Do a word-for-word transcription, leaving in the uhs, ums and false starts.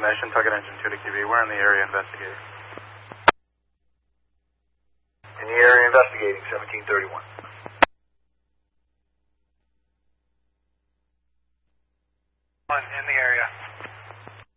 Nation, Tucket Engine two to Q B. We're in the area investigating. In the area investigating, seventeen thirty-one. In the